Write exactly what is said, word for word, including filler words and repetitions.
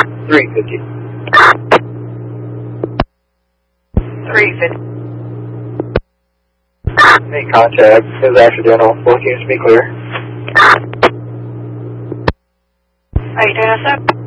three fifty. three fifty. Main contact is accidental. Both units be clear. Are you doing us up?